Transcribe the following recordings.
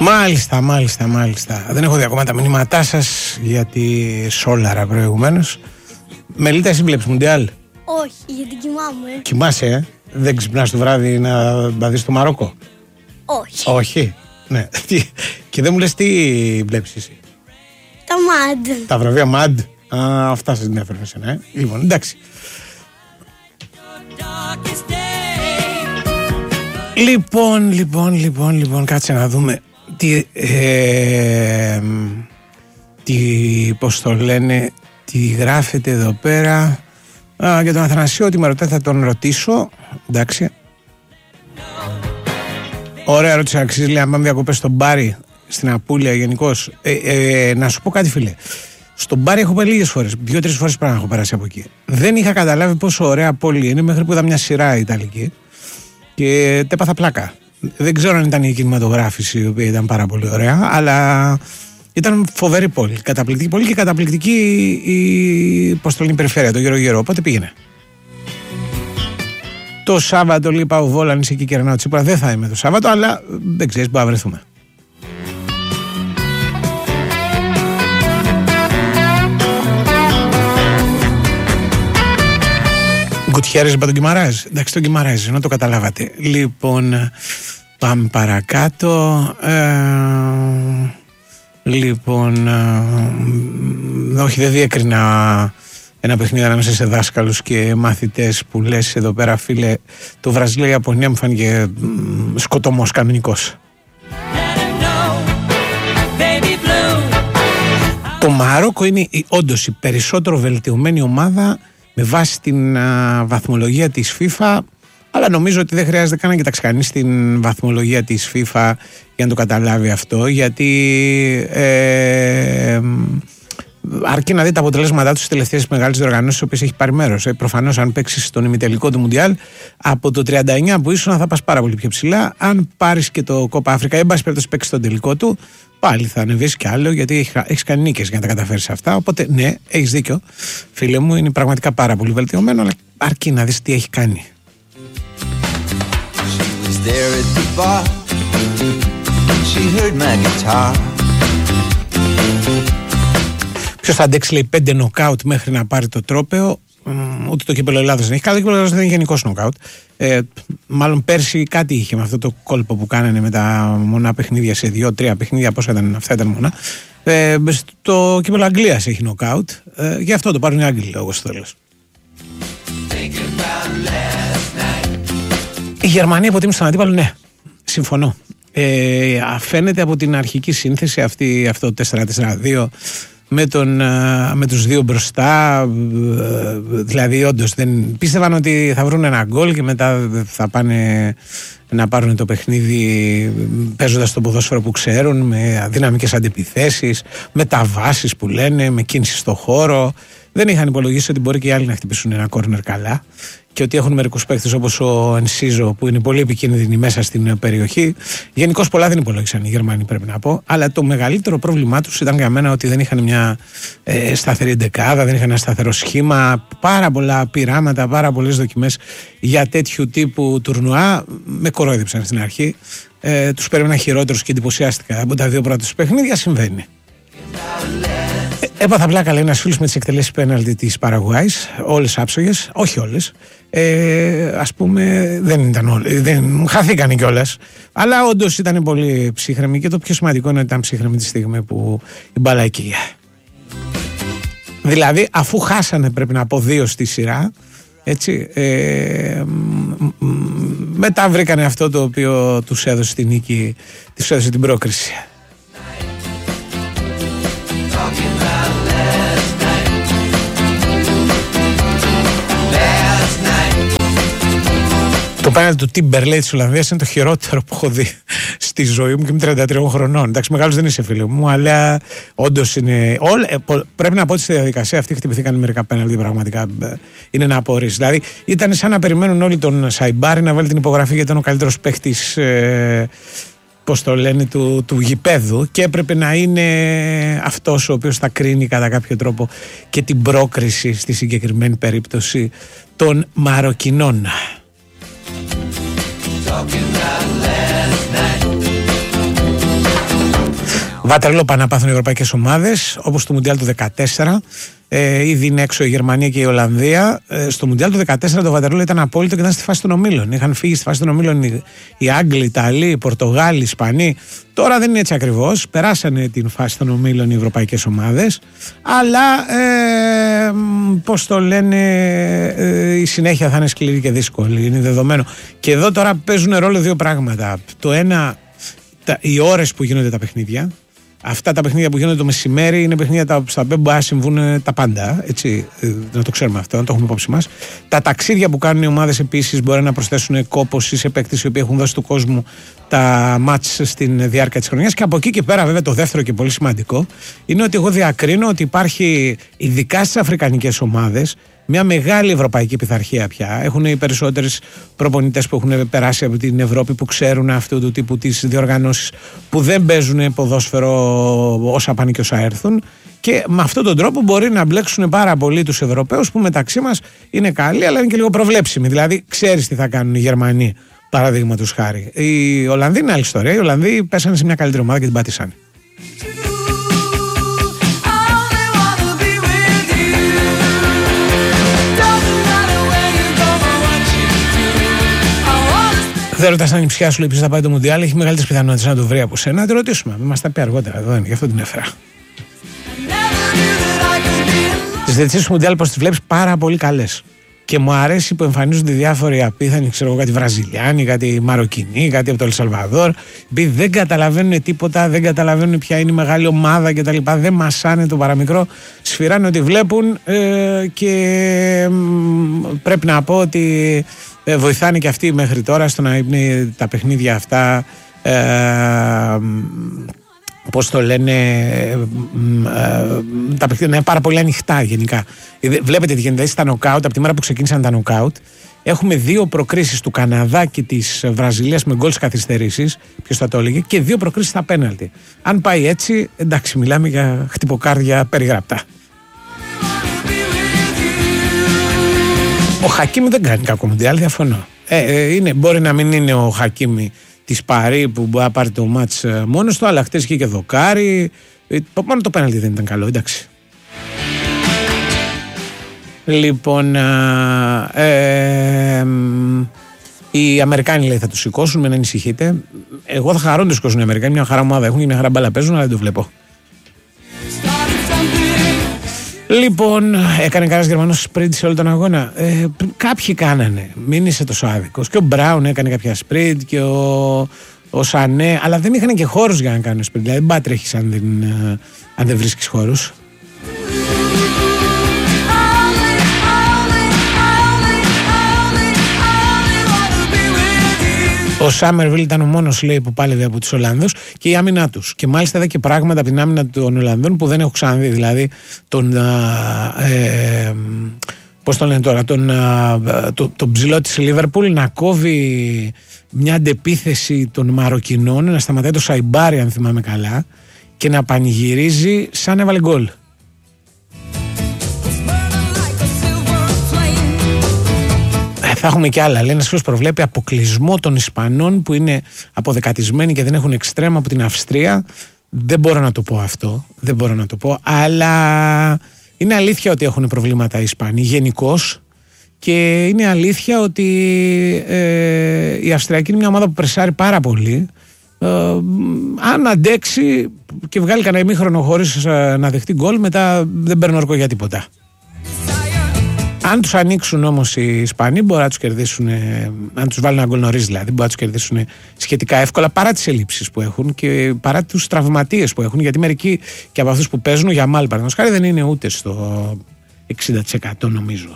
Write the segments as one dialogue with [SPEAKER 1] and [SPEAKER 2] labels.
[SPEAKER 1] Μάλιστα. Δεν έχω δει ακόμα τα μηνύματά σας γιατί σόλαρα προηγουμένως. Μελίτα, εσύ βλέπεις Μουντιάλ?
[SPEAKER 2] Όχι, γιατί κοιμάμαι.
[SPEAKER 1] Κοιμάσαι, δεν ξυπνάς το βράδυ να δεις το Μαρόκο? Όχι. Ναι. Και δεν μου λες τι βλέπεις εσύ?
[SPEAKER 2] Τα MAD.
[SPEAKER 1] Τα βραβεία MAD. Αυτά σας την έφερε εσένα, Λοιπόν, εντάξει. Λοιπόν, κάτσε να δούμε πώς το λένε, τι γράφεται εδώ πέρα. Για τον Αθανασίου, ότι με ρωτάει θα τον ρωτήσω. Εντάξει. Ωραία ερώτηση, αξίζει, λέει, αν πάμε διακοπές στον Μπάρι, στην Απούλια γενικώς. Να σου πω κάτι, φίλε. Στον Μπάρι έχω πάει λίγες φορές, 2-3 φορές πρέπει να έχω περάσει από εκεί. Δεν είχα καταλάβει πόσο ωραία πόλη είναι μέχρι που είδα μια σειρά ιταλική και τέπαθα πλάκα. Δεν ξέρω αν ήταν η κινηματογράφηση, η οποία ήταν πάρα πολύ ωραία, αλλά ήταν φοβερή πόλη. Καταπληκτική πόλη και καταπληκτική πώς το λένε, η περιφέρεια, το γύρω-γύρω. Οπότε πήγαινε. Το Σάββατο λείπα ο Βόλανης εκεί και Ρενάω Τσίπρα. Δεν θα είμαι το Σάββατο, αλλά δεν ξέρεις, μπορεί να βρεθούμε. Γκουτιέρες είπα τον Κιμαράζ. Εντάξει, τον Κιμαράζ, ενώ το καταλάβατε. Λοιπόν, πάμε παρακάτω. Όχι, δεν διέκρινα ένα παιχνίδι ανάμεσα σε δάσκαλους και μαθητές που λες εδώ πέρα, φίλε. Το Βραζιλία-Ιαπωνία μου φάνηκε σκοτωμός κανονικός. Το Μαρόκο είναι όντως η περισσότερο βελτιωμένη ομάδα με βάση την βαθμολογία της FIFA, αλλά νομίζω ότι δεν χρειάζεται καν να κοιτάξει κανείς την βαθμολογία της FIFA για να το καταλάβει αυτό, γιατί αρκεί να δει τα αποτελέσματά του στις τελευταίες μεγάλες διοργανώσεις στις οποίες έχει πάρει μέρος. Προφανώς, αν παίξεις στον ημιτελικό του Μουντιάλ, από το 39 που ήσουν θα πας πάρα πολύ πιο ψηλά. Αν πάρεις και το Κόπα Αφρικα, εν πάση περιπτώσει παίξεις στον τελικό του, πάλι θα ανεβείς κι άλλο, γιατί έχεις κάνει νίκες για να τα καταφέρεις αυτά. Οπότε, ναι, έχεις δίκιο, φίλε μου, είναι πραγματικά πάρα πολύ βελτιωμένο, αλλά αρκεί να δεις τι έχει κάνει. Ποιος θα αντέξει, λέει, 5 νοκάουτ μέχρι να πάρει το τρόπαιο? Ούτε το κύπελλο Ελλάδος δεν έχει. Καλά, το κύπελλο Ελλάδος δεν είναι γενικός νοκάουτ. Μάλλον πέρσι κάτι είχε με αυτό το κόλπο που κάνανε με τα μονά παιχνίδια σε 2-3 παιχνίδια. Πόσα ήταν, αυτά ήταν μονά. Το κύπελλο Αγγλίας έχει νοκάουτ. Γι' αυτό το πάρουν οι Άγγλοι, λόγω στο τέλος. Η Γερμανία υποτίμησε τον αντίπαλο, ναι. Συμφωνώ. Φαίνεται από την αρχική σύνθεση αυτό το 4-4-2 με τους δύο μπροστά, δηλαδή όντως δεν πίστευαν ότι θα βρουν ένα γκολ και μετά θα πάνε να πάρουν το παιχνίδι παίζοντας το ποδόσφαιρο που ξέρουν, με αδυναμικές αντεπιθέσεις, με τα βάσεις που λένε, με κίνηση στο χώρο. Δεν είχαν υπολογίσει ότι μπορεί και οι άλλοι να χτυπήσουν ένα κόρνερ καλά και ότι έχουν μερικούς παίκτες όπως ο Ενσίζο που είναι πολύ επικίνδυνοι μέσα στην περιοχή. Γενικώς πολλά δεν υπολόγισαν οι Γερμανοί, πρέπει να πω. Αλλά το μεγαλύτερο πρόβλημά τους ήταν για μένα ότι δεν είχαν μια σταθερή εντεκάδα, δεν είχαν ένα σταθερό σχήμα. Πάρα πολλά πειράματα, πάρα πολλές δοκιμές για τέτοιου τύπου τουρνουά. Με κορόιδεψαν στην αρχή. Τους περίμενα χειρότερους και εντυπωσιάστηκα από τα δύο πρώτα τους παιχνίδια. Συμβαίνει. Έπαθα πλάκα, λέει, ένας φίλος με τις εκτελέσεις πέναλτι της Παραγουάης, όλες άψογες, όχι όλες. Ας πούμε, δεν ήταν όλες, χαθήκανε κιόλας. Αλλά όντως ήταν πολύ ψύχρεμοι και το πιο σημαντικό είναι ότι ήταν ψύχρεμοι τη στιγμή που η μπάλα εκεί. Δηλαδή, αφού χάσανε, πρέπει να πω, 2 στη σειρά, έτσι, μετά βρήκανε αυτό το οποίο τους έδωσε την νίκη, τους έδωσε την πρόκριση. Το πέναλτι του Τίμπερλεϊ της Ολλανδίας είναι το χειρότερο που έχω δει στη ζωή μου και είμαι 33 χρονών. Εντάξει, μεγάλος δεν είσαι, φίλε μου, αλλά όντως είναι. Πρέπει να πω ότι στη διαδικασία αυτή χτυπηθήκαν μερικά πέναλτι, πραγματικά είναι να απορρίσει. Δηλαδή ήταν σαν να περιμένουν όλοι τον Σαϊμπάρη να βάλει την υπογραφή γιατί ήταν ο καλύτερος παίχτης, πώς το λένε, του γηπέδου και έπρεπε να είναι αυτός ο οποίος θα κρίνει κατά κάποιο τρόπο και την πρόκριση στη συγκεκριμένη περίπτωση των Μαροκινών. Βατερλό πάνε να πάθουν οι ευρωπαϊκές ομάδες, όπως στο Μουντιάλ του 2014. Ήδη είναι έξω η Γερμανία και η Ολλανδία. Στο Μουντιάλ του 2014 το Βατερλό ήταν απόλυτο και ήταν στη φάση των ομίλων. Είχαν φύγει στη φάση των ομίλων οι Άγγλοι, οι Ιταλοί, οι Πορτογάλοι, οι Ισπανοί. Τώρα δεν είναι έτσι ακριβώς. Περάσανε την φάση των ομίλων οι ευρωπαϊκές ομάδες. Αλλά πώς το λένε, η συνέχεια θα είναι σκληρή και δύσκολη. Είναι δεδομένο. Και εδώ τώρα παίζουν ρόλο δύο πράγματα. Το ένα, οι ώρες που γίνονται τα παιχνίδια. Αυτά τα παιχνίδια που γίνονται το μεσημέρι είναι παιχνίδια στα οποία μπορεί να συμβούν τα πάντα. Έτσι, να το ξέρουμε αυτό, να το έχουμε υπόψη μας. Τα ταξίδια που κάνουν οι ομάδες επίσης μπορεί να προσθέσουν κόπωση σε παίκτες οι οποίοι έχουν δώσει του κόσμου τα μάτς στην διάρκεια της χρονιάς. Και από εκεί και πέρα, βέβαια, το δεύτερο και πολύ σημαντικό είναι ότι εγώ διακρίνω ότι υπάρχει, ειδικά στις αφρικανικές ομάδες, μια μεγάλη ευρωπαϊκή πειθαρχία πια. Έχουν οι περισσότερες προπονητές που έχουν περάσει από την Ευρώπη, που ξέρουν αυτού του τύπου τις διοργανώσεις, που δεν παίζουν ποδόσφαιρο όσα πάνε και όσα έρθουν. Και με αυτόν τον τρόπο μπορεί να μπλέξουν πάρα πολύ τους Ευρωπαίους, που μεταξύ μας είναι καλοί, αλλά είναι και λίγο προβλέψιμοι. Δηλαδή, ξέρεις τι θα κάνουν οι Γερμανοί, παραδείγματος χάρη. Οι Ολλανδοί είναι άλλη ιστορία. Οι Ολλανδοί πέσανε σε μια καλύτερη ομάδα και την πάτησαν. Δεν ρωτάς αν η ψυχιά σου λέει ποιος θα πάει το Μουντιάλ, έχει μεγαλύτερες πιθανότητες να το βρει από σένα. Να το ρωτήσουμε, μην μας τα πει αργότερα. Εδώ είναι, γι' αυτό την έφερα. Τις διαιτησίες του Μουντιάλ, πώς τις βλέπεις, πάρα πολύ καλές. Και μου αρέσει που εμφανίζονται διάφοροι απίθανοι, ξέρω εγώ, κάτι Βραζιλιάνοι, κάτι Μαροκινοί, κάτι από το Ελσαλβαδόρ. Δεν καταλαβαίνουν τίποτα, δεν καταλαβαίνουν ποια είναι η μεγάλη ομάδα κτλ. Δεν μασάνε το παραμικρό. Σφυράνε ότι βλέπουν και πρέπει να πω ότι βοηθάνε και αυτοί μέχρι τώρα στο να είναι τα παιχνίδια αυτά. Πώς το λένε, τα παιχνίδια είναι πάρα πολύ ανοιχτά γενικά. Βλέπετε τι γίνεται στα νοκάουτ, από τη μέρα που ξεκίνησαν τα νοκάουτ. Έχουμε 2 προκρίσεις του Καναδά και της Βραζιλίας με γκολ καθυστερήσεις, ποιος θα το έλεγε, και 2 προκρίσεις στα πέναλτι. Αν πάει έτσι, εντάξει, μιλάμε για χτυποκάρδια περιγραπτά. Ο Χακίμι δεν κάνει κακό Μουντιάλ, διαφωνώ. Μπορεί να μην είναι ο Χακίμι της Παρί που μπορεί να πάρει το μάτς μόνος του, αλλά χτες είχε και δοκάρι. Μόνο το πέναλτι δεν ήταν καλό, εντάξει. Λοιπόν, οι Αμερικάνοι λέει θα τους σηκώσουν, μην ανησυχείτε. Εγώ θα χαρώ να τους σηκώσουν οι Αμερικάνοι, μια χαρά ομάδα έχουν και μια χαρά μπάλα παίζουν, αλλά δεν το βλέπω. Λοιπόν, έκανε κανένας Γερμανός σπριντ σε όλο τον αγώνα. Κάποιοι κάνανε, μην είσαι τόσο άδικος. Και ο Μπράουν έκανε κάποια σπριντ και ο Σανέ, αλλά δεν είχαν και χώρους για να κάνουν σπριντ. Δηλαδή, μπα τρέχεις αν δεν βρίσκεις χώρους. Ο Σάμερβιλ ήταν ο μόνος, λέει, που πάλευε από τους Ολλανδούς, και η άμυνά τους. Και μάλιστα είδα και πράγματα από την άμυνα των Ολλανδών που δεν έχω ξαναδεί. Δηλαδή, πώς το λένε τώρα, τον ψηλό της Λίβερπουλ να κόβει μια αντεπίθεση των Μαροκινών, να σταματάει το Σαϊμπάρι, αν θυμάμαι καλά, και να πανηγυρίζει σαν έβαλε γκολ. Θα έχουμε και άλλα. Λέει ένας φίλος, προβλέπει αποκλεισμό των Ισπανών που είναι αποδεκατισμένοι και δεν έχουν εξτρέμα από την Αυστρία. Δεν μπορώ να το πω αυτό. Δεν μπορώ να το πω. Αλλά είναι αλήθεια ότι έχουν προβλήματα οι Ισπανοί γενικώς. Και είναι αλήθεια ότι η Αυστριακή είναι μια ομάδα που πρεσάρει πάρα πολύ. Αν αντέξει και βγάλει κανένα ημίχρονο χωρίς να δεχτεί γκολ, μετά δεν παίρνει όρκο για τίποτα. Αν τους ανοίξουν όμως οι Ισπανοί, μπορεί να τους κερδίσουν, αν τους βάλουν ένα γκολ νωρίς δηλαδή, μπορεί να τους κερδίσουν σχετικά εύκολα, παρά τις ελλείψεις που έχουν και παρά τους τραυματίες που έχουν. Γιατί μερικοί και από αυτούς που παίζουν, ο Γιαμάλ παραδείγματος χάρη, δεν είναι ούτε στο 60% νομίζω.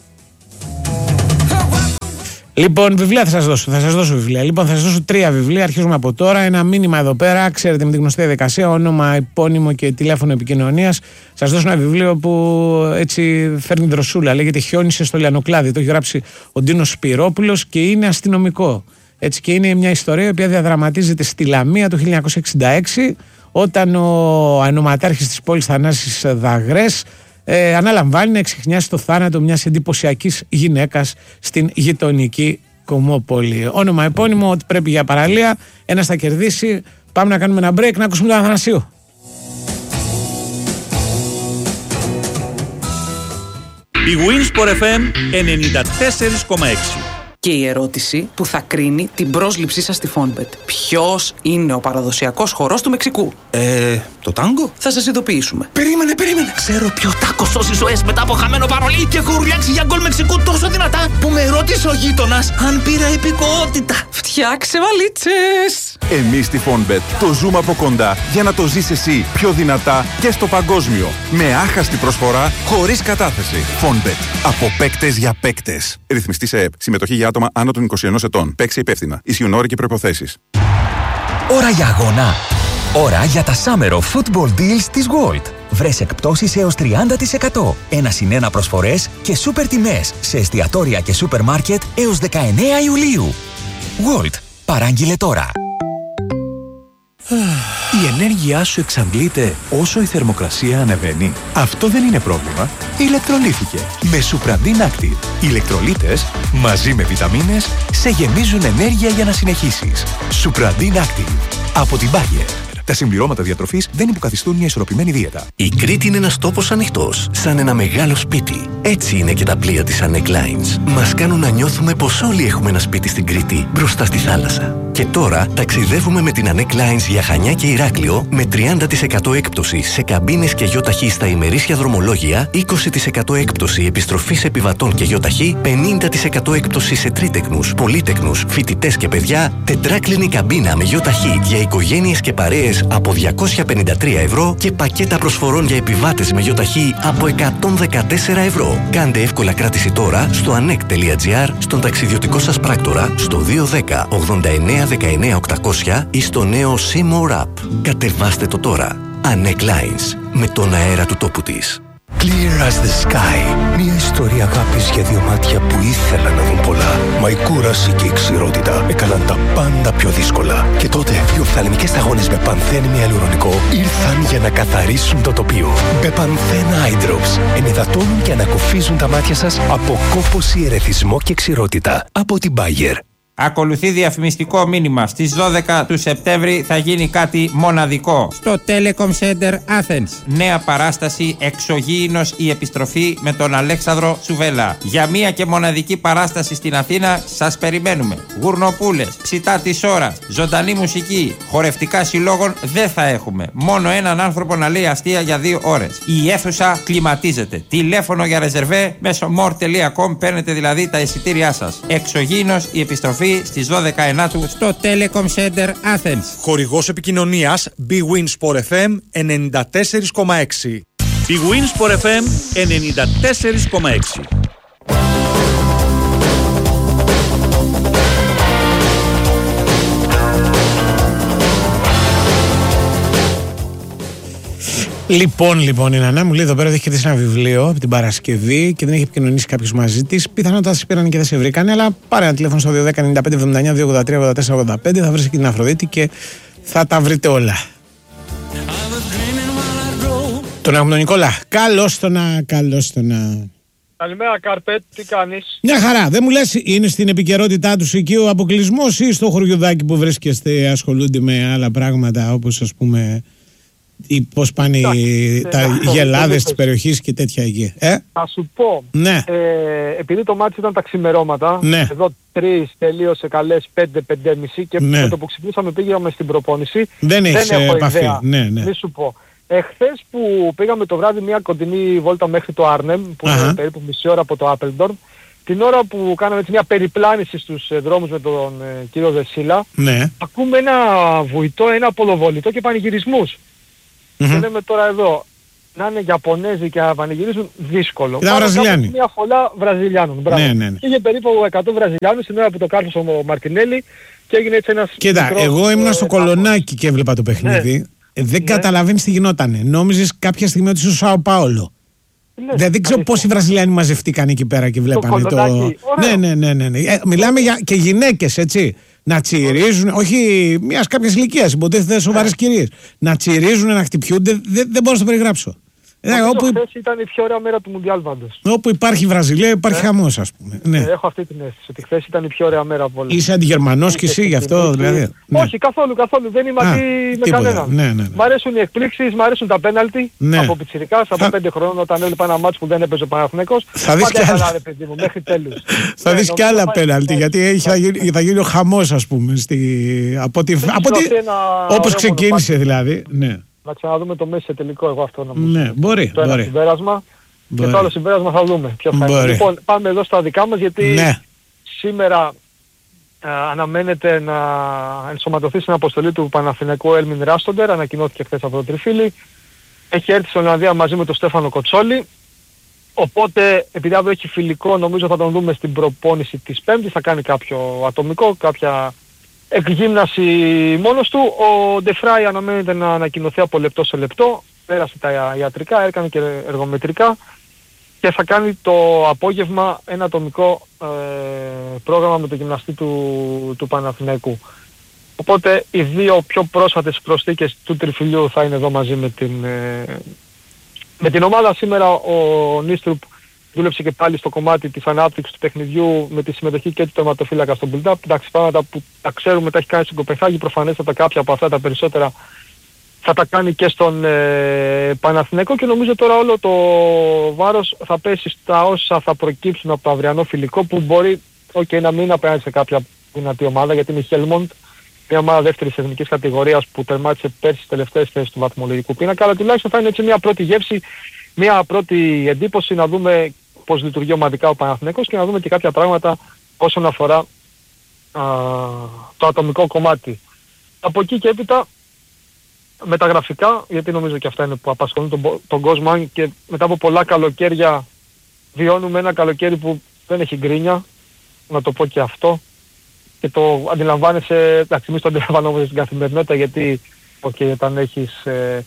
[SPEAKER 1] Λοιπόν, βιβλία θα σας δώσω βιβλία. Λοιπόν, θα σας δώσω 3 βιβλία. Αρχίζουμε από τώρα. Ένα μήνυμα εδώ πέρα. Ξέρετε, με την γνωστή διαδικασία, όνομα, επώνυμο και τηλέφωνο επικοινωνίας. Σας δώσω ένα βιβλίο που έτσι φέρνει δροσούλα. Λέγεται «Χιόνισε στο Λιανοκλάδι». Το έχει γράψει ο Ντίνος Σπυρόπουλος και είναι αστυνομικό. Έτσι, και είναι μια ιστορία η οποία διαδραματίζεται στη Λαμία το 1966, όταν ο ανοματάρχης της πόλης Θανάσης Δαγρές αναλαμβάνει να εξιχνιάσει το θάνατο μιας εντυπωσιακής γυναίκας στην γειτονική Κομμόπολη. Όνομα, επώνυμο, ότι πρέπει για παραλία. Ένας θα κερδίσει. Πάμε να κάνουμε ένα break, να ακούσουμε τον Αθανασίου.
[SPEAKER 3] Η Winsport FM 94,6.
[SPEAKER 4] Και η ερώτηση που θα κρίνει την πρόσληψή σας στη Fonbet. Ποιος είναι ο παραδοσιακός χορός του Μεξικού?
[SPEAKER 5] Το τάγκο?
[SPEAKER 4] Θα σας ειδοποιήσουμε.
[SPEAKER 5] Περίμενε. Ξέρω ποιο τάκο σώσει ζωές μετά από χαμένο παρολί και έχω ουρλιάξει για γκολ Μεξικού τόσο δυνατά που με ρώτησε ο γείτονας αν πήρα υπηκοότητα.
[SPEAKER 4] Φτιάξε βαλίτσες!
[SPEAKER 6] Εμείς στη Fonbet το ζούμε από κοντά για να το ζεις εσύ πιο δυνατά και στο παγκόσμιο. Με άχαστη προσφορά, χωρίς κατάθεση. Fonbet. Από παίκτες για παίκτες. Ρυθμιστή σε ΕΠ. Συμμετοχή για άτομα άνω των 21 ετών. Παίξε υπεύθυνα. Ισχύουν όροι και προϋποθέσεις.
[SPEAKER 7] Ώρα για αγώνα. Ώρα για τα Summer of Football Deals της Gold. Βρες εκπτώσεις έως 30%. 1+1 προσφορές και σούπερ τιμές σε εστιατόρια και σούπερ μάρκετ έως 19 Ιουλίου. Gold. Παράγγειλε τώρα.
[SPEAKER 8] Η ενέργειά σου εξαντλείται όσο η θερμοκρασία ανεβαίνει. Αυτό δεν είναι πρόβλημα. Ηλεκτρολύθηκε με Supradin Active. Οι ηλεκτρολίτες μαζί με βιταμίνες σε γεμίζουν ενέργεια για να συνεχίσεις. Supradin Active από την Bayer. Τα συμπληρώματα διατροφής δεν υποκαθιστούν μια ισορροπημένη δίαιτα.
[SPEAKER 9] Η Κρήτη είναι ένας τόπος ανοιχτός, σαν ένα μεγάλο σπίτι. Έτσι είναι και τα πλοία της Anek Lines. Μας κάνουν να νιώθουμε πως όλοι έχουμε ένα σπίτι στην Κρήτη, μπροστά στη θάλασσα. Και τώρα ταξιδεύουμε με την Anek Lines για Χανιά και Ηράκλειο με 30% έκπτωση σε καμπίνες και γιοταχή στα ημερήσια δρομολόγια, 20% έκπτωση επιστροφής επιβατών και γιοταχή, 50% έκπτωση σε τρίτεκνους, πολύτεκνους, φοιτητές και παιδιά, τετράκλινη καμπίνα με γιοταχή για οικογένειες και παρέες από 253 ευρώ και πακέτα προσφορών για επιβάτες με γιοταχή από 114 ευρώ. Κάντε εύκολα κράτηση τώρα στο anek.gr, στον ταξιδιωτικό σας πράκτορα, στο 210 89 19 800 ή στο νέο Seymour App. Κατεβάστε το τώρα. Anek Lines, με τον αέρα του τόπου της.
[SPEAKER 10] Clear as the sky. Μια ιστορία αγάπης για δύο μάτια που ήθελαν να δουν πολλά. Μα η κούραση και η ξηρότητα έκαναν τα πάντα πιο δύσκολα. Και τότε οι οφθαλμικές σταγόνες με πανθέν ιαλουρονικό ήρθαν για να καθαρίσουν το τοπίο. Μπεπανθέν Eye Drops ενυδατώνουν και ανακουφίζουν τα μάτια σας από κόπωση, ερεθισμό και ξηρότητα. Από την Bayer.
[SPEAKER 11] Ακολουθεί διαφημιστικό μήνυμα. Στις 12 του Σεπτέμβρη θα γίνει κάτι μοναδικό στο Telecom Center Athens. Νέα παράσταση Εξωγήινος η επιστροφή με τον Αλέξανδρο Τσουβέλα. Για μία και μοναδική παράσταση στην Αθήνα σας περιμένουμε. Γουρνοπούλες, ψητά της ώρας, ζωντανή μουσική, χορευτικά συλλόγων δεν θα έχουμε. Μόνο έναν άνθρωπο να λέει αστεία για 2 ώρες. Η αίθουσα κλιματίζεται. Τηλέφωνο για ρεζερβέ μέσω more.com, παίρνετε δηλαδή τα εισιτήριά σας. Εξωγήινος η επιστροφή στις 12 Ενάτου στο Telecom Center Athens.
[SPEAKER 12] Χορηγός επικοινωνίας Bwin Sport FM 94,6.
[SPEAKER 3] Bwin Sport FM 94,6.
[SPEAKER 1] Λοιπόν, η Νανά μου λέει εδώ πέρα ότι έχει κερδίσει ένα βιβλίο από την Παρασκευή και δεν έχει επικοινωνήσει κάποιος μαζί της. Πιθανότατα σε πήραν και δεν σε βρήκανε, αλλά πάρε ένα τηλέφωνο στο 210-95-79-283-84-85. Θα βρεις και την Αφροδίτη και θα τα βρείτε όλα. Τον έχουμε τον Νικόλα. Καλώς τον να.
[SPEAKER 13] Καλημέρα Καρπέτ, τι κάνεις?
[SPEAKER 1] Μια χαρά. Δεν μου λες, είναι στην επικαιρότητά τους εκεί ο αποκλεισμός ή στο χωριουδάκι που βρίσκεστε ασχολούνται με άλλα πράγματα, όπως ας πούμε ή πώς πάνε τα γελάδες της περιοχής και τέτοια εκεί.
[SPEAKER 13] Θα σου πω,
[SPEAKER 1] ναι.
[SPEAKER 13] Επειδή το μάτι ήταν τα ξημερώματα,
[SPEAKER 1] ναι.
[SPEAKER 13] Εδώ 3 τελείωσε καλές 5-5.30 και
[SPEAKER 1] ναι.
[SPEAKER 13] με το που ξυπνήσαμε πήγαμε στην προπόνηση.
[SPEAKER 1] Δεν έχω
[SPEAKER 13] επαφή.
[SPEAKER 1] Ιδέα. Ναι.
[SPEAKER 13] Μη σου πω. Εχθές που πήγαμε το βράδυ μια κοντινή βόλτα μέχρι το Άρνεμ, που είναι περίπου μισή ώρα από το Άπελντορν, την ώρα που κάναμε μια περιπλάνηση στους δρόμους με τον κύριο Δεσίλα,
[SPEAKER 1] ναι.
[SPEAKER 13] Ακούμε ένα βουητό, ένα ποδοβολητό και πανηγυρισμούς. Και λέμε τώρα εδώ, να είναι Ιαπωνέζοι και να πανηγυρίζουν δύσκολο.
[SPEAKER 1] Ήταν Βραζιλιάνοι.
[SPEAKER 13] Μια φωλά Βραζιλιάνων.
[SPEAKER 1] Ναι.
[SPEAKER 13] Είχε περίπου 100 Βραζιλιάνους την ώρα που το κάρφωσε ο Μαρτινέλη και έγινε έτσι ένας...
[SPEAKER 1] Κοίτα, εγώ ήμουν στο Κολονάκι και έβλεπα το παιχνίδι. Ναι. Δεν καταλαβαίνεις τι γινότανε. Νόμιζες κάποια στιγμή ότι είσαι στο Σάο Πάολο. Δεν ξέρω πόσοι Βραζιλιάνοι μαζευτήκαν εκεί πέρα και βλέπανε το... Ναι. Μιλάμε για και γυναίκες, έτσι. Να τσιρίζουν, όχι κάποιας ηλικίας, υποτίθεται σοβαρές κυρίες. Να τσιρίζουν, να χτυπιούνται, δεν μπορώ να το περιγράψω.
[SPEAKER 13] Χθες ήταν η πιο ωραία μέρα του Μουντιάλ πάντως.
[SPEAKER 1] Όπου υπάρχει Βραζιλία υπάρχει χαμός, ας πούμε. Ναι.
[SPEAKER 13] Έχω αυτή την αίσθηση ότι χθες ήταν η πιο ωραία μέρα από όλες.
[SPEAKER 1] Είσαι αντιγερμανός κι εσύ γι' αυτό δηλαδή?
[SPEAKER 13] Όχι, καθόλου. Δεν είμαι αντί με κανέναν.
[SPEAKER 1] Ναι.
[SPEAKER 13] Μ' αρέσουν οι εκπλήξεις, μ' αρέσουν τα πέναλτι από πιτσιρικάς, από 5 χρόνων όταν έλειπα ένα μάτς που δεν έπαιζε ο Παναθηναϊκός.
[SPEAKER 1] Θα δεις κι άλλα.
[SPEAKER 13] Μέχρι τέλους.
[SPEAKER 1] Θα δεις κι άλλα πέναλτι γιατί θα γίνει ο χαμός, ας πούμε. Όπως ξεκίνησε δηλαδή.
[SPEAKER 13] Να ξαναδούμε το Μέση σε τελικό, εγώ αυτό νομίζω.
[SPEAKER 1] Ναι, μπορεί.
[SPEAKER 13] Το ένα συμπέρασμα και το άλλο συμπέρασμα θα δούμε ποιο θα είναι. Λοιπόν, πάμε εδώ στα δικά μας γιατί σήμερα αναμένεται να ενσωματωθεί στην αποστολή του Παναθηναϊκού Έλμιν Ράστοντερ, ανακοινώθηκε χθες από το Τριφύλι. Έχει έρθει στην Ολλανδία μαζί με τον Στέφανο Κοτσόλη. Οπότε, επειδή αύριο έχει φιλικό, νομίζω θα τον δούμε στην προπόνηση της Πέμπτης, θα κάνει κάποιο ατομικό, κάποια εκγύμναση μόνος του. Ο Ντεφράι αναμένεται να ανακοινωθεί από λεπτό σε λεπτό, πέρασε τα ιατρικά, έκανε και εργομετρικά και θα κάνει το απόγευμα ένα ατομικό πρόγραμμα με το γυμναστή του Παναθηναϊκού. Οπότε οι δύο πιο πρόσφατες προσθήκες του Τριφυλιού θα είναι εδώ μαζί με την ομάδα. Σήμερα ο Νίστρουπ δούλεψε και πάλι στο κομμάτι της ανάπτυξης του παιχνιδιού με τη συμμετοχή και του τερματοφύλακα στον build-up. Εντάξει, πράγματα που τα ξέρουμε, τα έχει κάνει στην Κοπεχάγη, προφανέστατα κάποια από αυτά τα περισσότερα θα τα κάνει και στον Παναθηναϊκό και νομίζω τώρα όλο το βάρος θα πέσει στα όσα θα προκύψουν από το αυριανό φιλικό που μπορεί να μην απέναντι σε κάποια δυνατή ομάδα γιατί είναι η Χέλμοντ, μια ομάδα δεύτερης εθνικής κατηγορίας που τερμάτισε πέρσι στις τελευταίες θέσεις του βαθμολογικού πίνακα, αλλά τουλάχιστον θα είναι έτσι μια πρώτη γεύση, μια πρώτη εντύπωση να δούμε πώς λειτουργεί ομαδικά ο Παναθηναϊκός και να δούμε και κάποια πράγματα όσον αφορά το ατομικό κομμάτι. Από εκεί και έπειτα μεταγραφικά, γιατί νομίζω και αυτά είναι που απασχολούν τον κόσμο, αν και μετά από πολλά καλοκαίρια βιώνουμε ένα καλοκαίρι που δεν έχει γκρίνια, να το πω και αυτό, και το αντιλαμβάνεσαι, εντάξει εμείς το αντιλαμβανόμαστε στην καθημερινότητα γιατί όταν έχεις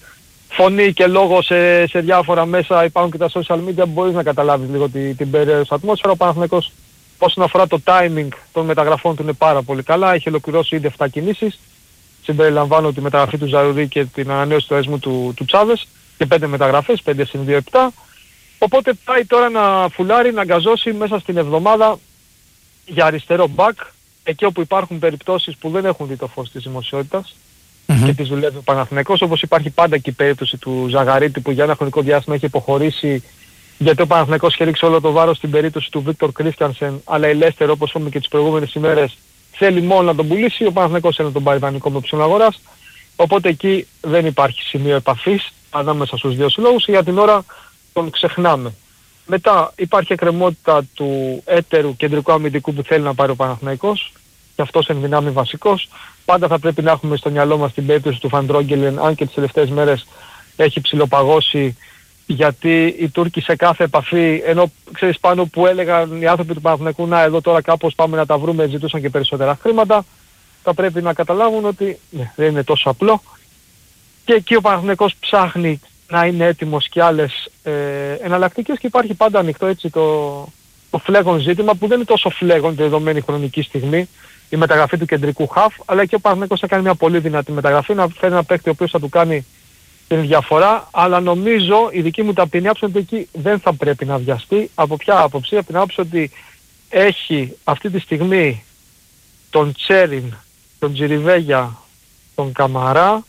[SPEAKER 13] φωνή και λόγο σε διάφορα μέσα, υπάρχουν και τα social media, μπορείς να καταλάβεις λίγο την περίεργη ατμόσφαιρα. Ο Παναθηναϊκός όσον αφορά το timing των μεταγραφών του είναι πάρα πολύ καλά, έχει ολοκληρώσει ήδη 7 κινήσεις. Συμπεριλαμβάνω τη μεταγραφή του Ζαρουδί και την ανανέωση του δεσμού του Τσάβες και 5 μεταγραφές, 5 συν 2, 7. Οπότε πάει τώρα να φουλάρει, να γκαζώσει μέσα στην εβδομάδα για αριστερό μπακ, εκεί όπου υπάρχουν περιπτώσεις που δεν έχουν δει το φως της δημοσιότητας και τις δουλεύει ο Παναθηναϊκός, όπως υπάρχει πάντα και η περίπτωση του Ζαγαρίτη που για ένα χρονικό διάστημα έχει υποχωρήσει γιατί ο Παναθηναϊκός είχε ρίξει όλο το βάρος στην περίπτωση του Βίκτορ Κρίστιανσεν, αλλά η Λέστερ όπως είπαμε και τις προηγούμενες ημέρες θέλει μόνο να τον πουλήσει, ο Παναθηναϊκός είναι τον πάρει δανεικό με οψιόν αγοράς, οπότε εκεί δεν υπάρχει σημείο επαφής ανάμεσα στους δύο συλλόγους και για την ώρα τον ξεχνάμε. Μετά υπάρχει εκκρεμότητα του έτερου κεντρικού αμυντικού που θέλει να πάρει ο Παναθηναϊκός και αυτός εν δυνάμει βασικός. Πάντα θα πρέπει να έχουμε στο μυαλό μας την περίπτωση του Φαντρόγγελεν, αν και τις τελευταίες μέρες έχει ψιλοπαγώσει γιατί οι Τούρκοι σε κάθε επαφή, ενώ ξέρεις πάνω που έλεγαν οι άνθρωποι του Παναθηναϊκού να εδώ τώρα κάπως πάμε να τα βρούμε, ζητούσαν και περισσότερα χρήματα, θα πρέπει να καταλάβουν ότι δεν είναι τόσο απλό και εκεί ο Παναθηναϊκός ψάχνει να είναι έτοιμος και άλλες εναλλακτικές και υπάρχει πάντα ανοιχτό έτσι το φλέγον ζήτημα που δεν είναι τόσο φλέγον τη δεδομένη χρονική στιγμή, η μεταγραφή του κεντρικού χαφ, αλλά και ο Παναθηναϊκός θα κάνει μια πολύ δυνατή μεταγραφή, να φέρει ένα παίκτη ο οποίος θα του κάνει την διαφορά, αλλά νομίζω η δική μου ταπεινή άποψη είναι ότι εκεί δεν θα πρέπει να βιαστεί. Από ποια άποψη? Από την άποψη ότι έχει αυτή τη στιγμή τον Τσέριν, τον Τζιριβέγια, τον Καμαρά,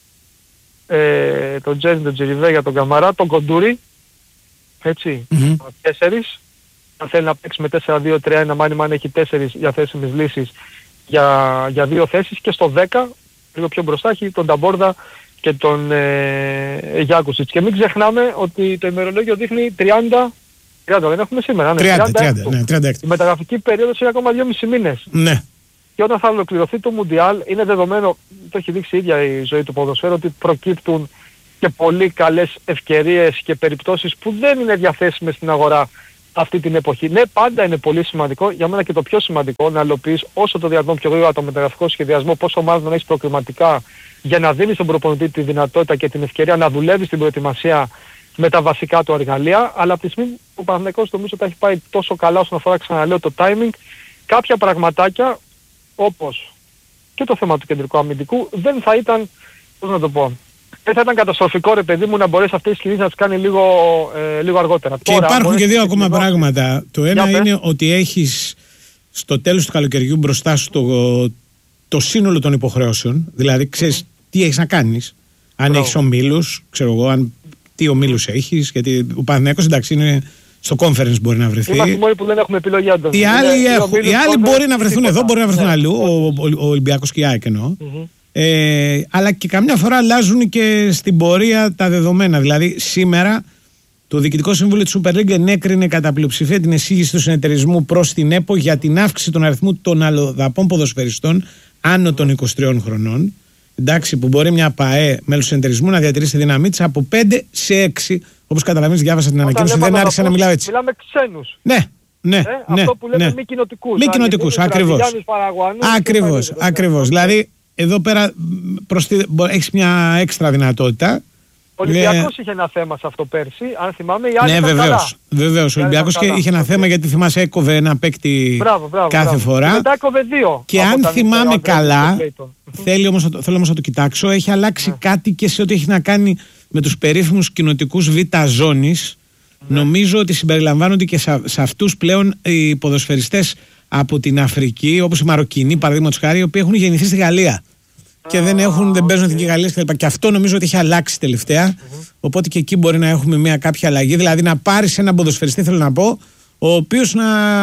[SPEAKER 13] τον Τσέριν, τον Τζιριβέγια, τον Καμαρά, τον Κοντούρι, έτσι, 4. Αν θέλει να παίξει με 4-2-3-1, μάλλον έχει 4 διαθέσιμες λύσεις για 2 θέσεις και στο 10, λίγο πιο μπροστά, έχει τον Ταμπόρδα και τον Γιάκουσιτς. Και μην ξεχνάμε ότι το ημερολόγιο δείχνει 30 δεν έχουμε σήμερα,
[SPEAKER 1] 36.
[SPEAKER 13] Η μεταγραφική περίοδος είναι ακόμα 2,5 μήνες.
[SPEAKER 1] Ναι.
[SPEAKER 13] Και όταν θα ολοκληρωθεί το Μουντιάλ, είναι δεδομένο, το έχει δείξει η ίδια η ζωή του ποδοσφαίρου, ότι προκύπτουν και πολύ καλές ευκαιρίες και περιπτώσεις που δεν είναι διαθέσιμες στην αγορά αυτή την εποχή. Ναι, πάντα είναι πολύ σημαντικό, για μένα και το πιο σημαντικό, να υλοποιείς όσο το δυνατόν πιο γρήγορα το μεταγραφικό σχεδιασμό, πόσο μάλλον να έχεις προκριματικά για να δίνεις στον προπονητή τη δυνατότητα και την ευκαιρία να δουλεύει στην προετοιμασία με τα βασικά του εργαλεία, αλλά από τη στιγμή που ο Παναθηναϊκός νομίζω ότι έχει πάει τόσο καλά όσον αφορά, ξαναλέω, το timing, κάποια πραγματάκια όπως και το θέμα του κεντρικού αμυντικού δεν θα ήταν, πώς να το πω, δεν θα ήταν καταστροφικό, ρε παιδί μου, να μπορέσει αυτές τις κινήσεις να τις κάνει λίγο αργότερα.
[SPEAKER 1] Και τώρα, υπάρχουν και δύο ακόμα πράγματα. Το ένα είναι ότι έχεις στο τέλος του καλοκαιριού μπροστά σου το σύνολο των υποχρεώσεων. Δηλαδή ξέρεις τι έχεις να κάνεις. Αν έχεις ομίλους, ξέρω εγώ, τι ομίλους έχεις, γιατί ο Παναθηναϊκός εντάξει είναι στο conference μπορεί να βρεθεί.
[SPEAKER 13] Είμαστε μόνοι που δεν έχουμε επιλογή.
[SPEAKER 1] Οι άλλοι μπορεί να βρεθούν εδώ, μπορεί να βρεθούν αλλού, ο Ολυμπιακός και η ΑΕΚ εννοώ. Αλλά και καμιά φορά αλλάζουν και στην πορεία τα δεδομένα. Δηλαδή σήμερα το Διοικητικό Συμβούλιο της Super League ενέκρινε κατά πλειοψηφία την εισήγηση του συνεταιρισμού προς την ΕΠΟ για την αύξηση των αριθμού των αλλοδαπών ποδοσφαιριστών άνω των 23 χρονών. Εντάξει, που μπορεί μια ΠΑΕ μέλος του συνεταιρισμού να διατηρήσει τη δύναμή της από 5 σε 6. Όπως καταλαβαίνεις, διάβασα την ανακοίνωση, δεν άρχισα να μιλάω έτσι.
[SPEAKER 13] Μιλάμε ξένους.
[SPEAKER 1] Ναι.
[SPEAKER 13] Αυτό που λέμε μη κοινοτικούς.
[SPEAKER 1] Μη κοινοτικούς, ακριβώς. Δηλαδή, εδώ πέρα έχεις μια έξτρα δυνατότητα.
[SPEAKER 13] Ο Ολυμπιακός είχε ένα θέμα σε αυτό πέρσι, αν θυμάμαι.
[SPEAKER 1] Ναι, βεβαίως. Ο Ολυμπιακός είχε ένα θέμα γιατί θυμάσαι έκοβε ένα παίκτη κάθε φορά.
[SPEAKER 13] Και μετά έκοβε 2.
[SPEAKER 1] Και αν θυμάμαι καλά, θέλω όμως να το κοιτάξω, έχει αλλάξει κάτι και σε ό,τι έχει να κάνει με τους περίφημους κοινοτικούς β' ζώνης. Νομίζω ότι συμπεριλαμβάνονται και σε αυτούς πλέον οι ποδοσφαιριστές από την Αφρική, όπως οι Μαροκινοί παραδείγματος χάρη, οι οποίοι έχουν γεννηθεί στη Γαλλία. Και δεν παίζουν εθνική Γαλλία κτλ. Και αυτό νομίζω ότι έχει αλλάξει τελευταία. Οπότε και εκεί μπορεί να έχουμε μια κάποια αλλαγή. Δηλαδή να πάρεις έναν ποδοσφαιριστή, θέλω να πω, ο οποίος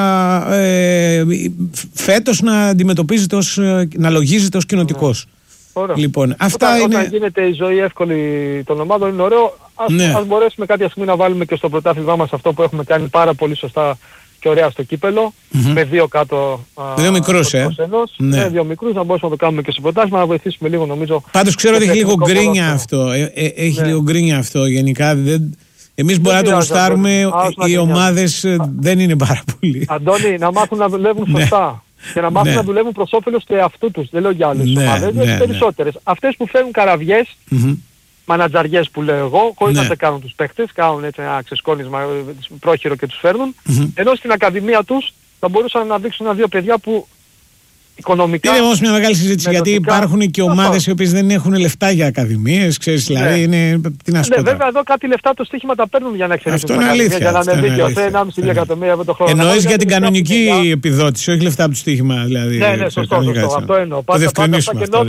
[SPEAKER 1] φέτος να αντιμετωπίζεται να λογίζεται ως κοινοτικός. Λοιπόν,
[SPEAKER 13] όταν γίνεται η ζωή εύκολη των ομάδων είναι ωραίο. Ας μπορέσουμε κάποια στιγμή να βάλουμε και στο πρωτάθλημά μας αυτό που έχουμε κάνει πάρα πολύ σωστά και ωραία στο κύπελο, με 2 κάτω.
[SPEAKER 1] 2 μικρούς,
[SPEAKER 13] Ναι, 2 μικρούς, να μπορέσουμε να το κάνουμε και στο πρωτάθλημα, να βοηθήσουμε λίγο νομίζω.
[SPEAKER 1] Πάντως ξέρω ότι έχει λίγο γκρίνια αυτό. Έχει λίγο γκρίνια αυτό γενικά. Εμείς μπορεί να το γουστάρουμε, οι ομάδες δεν είναι πάρα πολύ.
[SPEAKER 13] Αντώνη, να μάθουν να δουλεύουν σωστά. Και να μάθουν να δουλεύουν προς όφελος του εαυτού τους. Δεν λέω για άλλες ομάδες, είναι περισσότερες. Αυτές που φέρνουν καραβιές, μανατζαριές που λέω εγώ, χωρίς να τα κάνουν τους παίχτες, κάνουν έτσι ένα ξεσκόνισμα πρόχειρο και τους φέρνουν. Ενώ στην ακαδημία τους θα μπορούσαν να δείξουν 1-2 παιδιά που οικονομικά...
[SPEAKER 1] Είναι όμως μια μεγάλη συζήτηση γιατί υπάρχουν και ομάδες οι οποίες δεν έχουν λεφτά για ακαδημίες, ξέρεις, δηλαδή είναι... Τι να σου πω.
[SPEAKER 13] Βέβαια εδώ κάτι λεφτά το στοίχημα τα παίρνουν για να εξελίξουν.
[SPEAKER 1] Αυτό είναι αλήθεια.
[SPEAKER 13] Για να είναι δίκαιο, 1,5 εκατομμύρια από το χρόνο.
[SPEAKER 1] Εννοείς για την κανονική επιδότηση, όχι λεφτά από το στοίχημα δηλαδή.
[SPEAKER 13] Ναι, σωστό, αυτό εννοώ.
[SPEAKER 1] Το διευκρινίσουμε αυτό.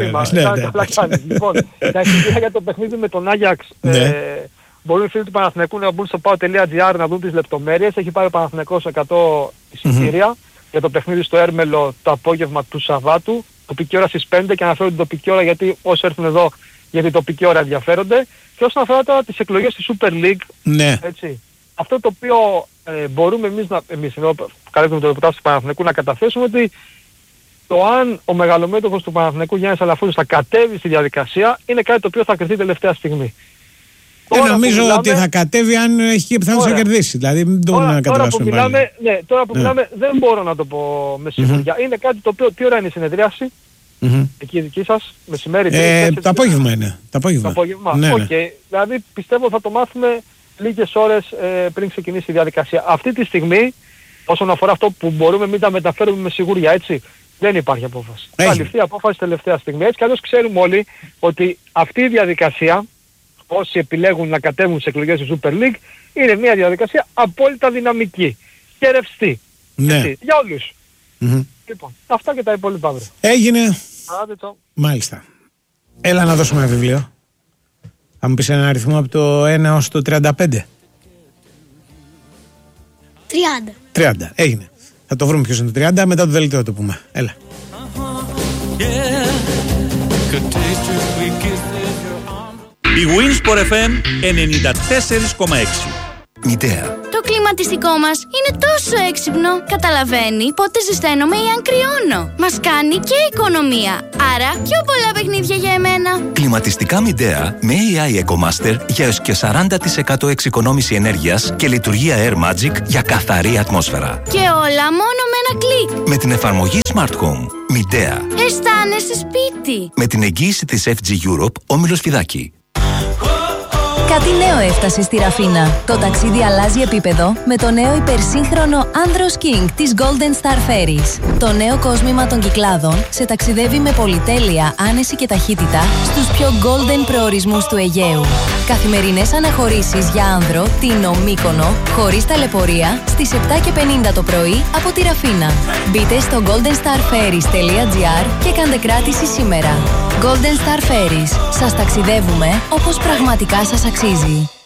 [SPEAKER 13] Λοιπόν, τα εισιτήρια για το παιχνίδι με τον Άγιαξ μπορούν οι φίλοι του Παναθηναϊκού να μπουν στο pao.gr να δουν τις λεπτομέρειες. Έχει πάρει ο Παναθηναϊκός 100 εισιτήρια για το παιχνίδι στο Έρμελο το απόγευμα του Σαββάτου, τοπική ώρα στις 5 και αναφέρω την τοπική ώρα γιατί όσοι έρθουν εδώ για την τοπική ώρα ενδιαφέρονται. Και όσον αφορά τώρα τις εκλογές της Super League, έτσι, αυτό το οποίο μπορούμε εμείς εδώ καλύπτουμε το ρεπορτάζ του Παναθηναϊκού να καταθέσουμε ότι το αν ο μεγαλομέτωχος του Παναθηναϊκού Γιάννης Αλαφούζος θα κατέβει στη διαδικασία είναι κάτι το οποίο θα κρυθεί τελευταία στιγμή.
[SPEAKER 1] Νομίζω ότι θα κατέβει αν έχει και πιθανότητα να κερδίσει. Δηλαδή μην το να κατεβάσουμε πάλι.
[SPEAKER 13] Τώρα που μιλάμε δεν μπορώ να το πω με σιγουριά. Είναι κάτι το οποίο, τι ώρα είναι η συνεδρίαση, εκεί δική σας, μεσημέρι.
[SPEAKER 1] Το απόγευμα είναι. Το
[SPEAKER 13] απόγευμα. Δηλαδή πιστεύω θα το μάθουμε λίγες ώρες πριν ξεκινήσει η διαδικασία. Αυτή τη στιγμή, όσον αφορά αυτό που μπορούμε εμείς να μεταφέρουμε με σιγουριά, έτσι, δεν υπάρχει απόφαση. Θα ληφθεί απόφαση τελευταία στιγμή. Έτσι κι αλλιώς ξέρουμε όλοι ότι αυτή η διαδικασία, όσοι επιλέγουν να κατέβουν στις εκλογές της Super League, είναι μια διαδικασία απόλυτα δυναμική και ρευστή. Έτσι, για όλους. Λοιπόν, αυτά και τα υπόλοιπα.
[SPEAKER 1] Έγινε. Μάλιστα. Έλα να δώσουμε ένα βιβλίο. Θα μου πεις έναν αριθμό από το 1 ως το 35. 30. Έγινε. Θα το βρούμε ποιος είναι το 30, μετά το δελτίο το πούμε. Έλα.
[SPEAKER 3] Η Winsport FM 94,6.
[SPEAKER 9] Μητέα.
[SPEAKER 14] Το κλιματιστικό μας είναι τόσο έξυπνο. Καταλαβαίνει πότε ζεσταίνομαι ή αν κρυώνω. Μας κάνει και οικονομία. Άρα πιο πολλά παιχνίδια για εμένα.
[SPEAKER 9] Κλιματιστικά Μητέα με AI EcoMaster για έως και 40% εξοικονόμηση ενέργειας και λειτουργία Air Magic για καθαρή ατμόσφαιρα.
[SPEAKER 14] Και όλα μόνο με ένα κλικ.
[SPEAKER 9] Με την εφαρμογή Smart Home. Μητέα.
[SPEAKER 14] Αισθάνεσαι σπίτι.
[SPEAKER 9] Με την εγγύηση της FG Europe, Όμιλος Φιδάκη.
[SPEAKER 15] Κάτι νέο έφτασε στη Ραφίνα. Το ταξίδι αλλάζει επίπεδο με το νέο υπερσύγχρονο Andros King της Golden Star Ferries. Το νέο κόσμημα των Κυκλάδων σε ταξιδεύει με πολυτέλεια, άνεση και ταχύτητα στους πιο golden προορισμούς του Αιγαίου. Καθημερινές αναχωρήσεις για άνδρο, Τίνο, Μύκονο, χωρίς ταλαιπωρία, στις 7:50 το πρωί από τη Ραφίνα. Μπείτε στο goldenstarferries.gr και κάντε κράτηση σήμερα. Golden Star Ferries. Σας ταξιδεύουμε όπως πραγματικά σας αξίζει.